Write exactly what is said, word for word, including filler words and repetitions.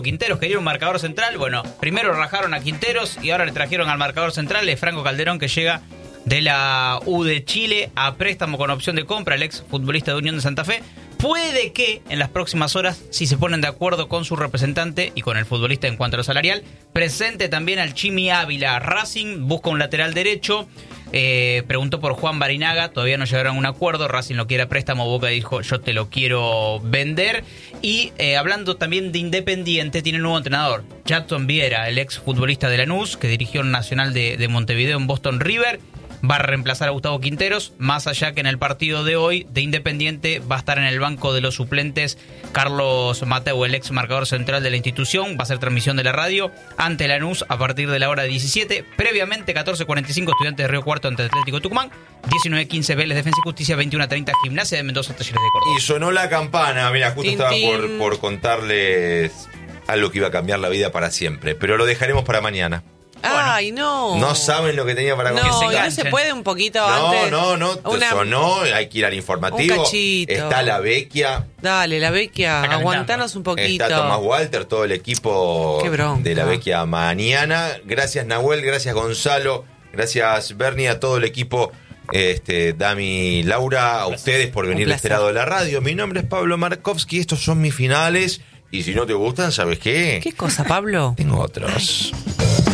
Quinteros quería un marcador central. Bueno, primero rajaron a Quinteros y ahora le trajeron al marcador central de Franco Calderón, que llega de la U de Chile a préstamo con opción de compra, el ex futbolista de Unión de Santa Fe. Puede que en las próximas horas, si se ponen de acuerdo con su representante y con el futbolista en cuanto a lo salarial, presente también al Chimi Ávila. Racing busca un lateral derecho. Eh, preguntó por Juan Barinaga, todavía no llegaron a un acuerdo. Racing lo quiere a préstamo, Boca dijo yo te lo quiero vender. Y eh, hablando también de Independiente, tiene un nuevo entrenador, Jackson Viera, el ex futbolista de Lanús, que dirigió el Nacional de, de Montevideo en Boston River. Va a reemplazar a Gustavo Quinteros, más allá que en el partido de hoy de Independiente va a estar en el banco de los suplentes Carlos Mateu, el ex marcador central de la institución. Va a ser transmisión de la radio ante Lanús a partir de la hora diecisiete. Previamente, catorce cuarenta y cinco, Estudiantes de Río Cuarto ante Atlético Tucumán. diecinueve quince, Vélez Defensa y Justicia. veintiuno treinta, Gimnasia de Mendoza, Talleres de Córdoba. Y sonó la campana. Mira, justo Tin, estaba tin. por, por contarles algo que iba a cambiar la vida para siempre. Pero lo dejaremos para mañana. Ay, no. No saben lo que tenía para No, contar. y no se puede un poquito No, antes. no, no, te Una- sonó, hay que ir al informativo. Un cachito. Está la Vecchia, Dale, la Vecchia, Está aguantanos un poquito. está Tomás Walter, todo el equipo Qué bronca. de la Vecchia mañana. Gracias Nahuel, gracias Gonzalo, gracias Bernie, a todo el equipo, este, Dami, Laura, a ustedes por venir de este placer. lado de la radio. Mi nombre es Pablo Markovsky, estos son mis finales y si no te gustan, ¿sabes qué? ¿Qué cosa, Pablo? Tengo otros.